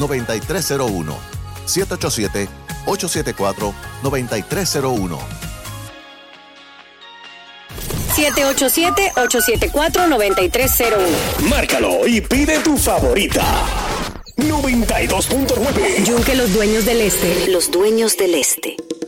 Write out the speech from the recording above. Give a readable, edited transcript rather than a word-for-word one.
787-874-9301. 787-874-9301. 787-874-9301. Márcalo y pide tu favorita. 92.9. Yunque los dueños del este. Los dueños del este.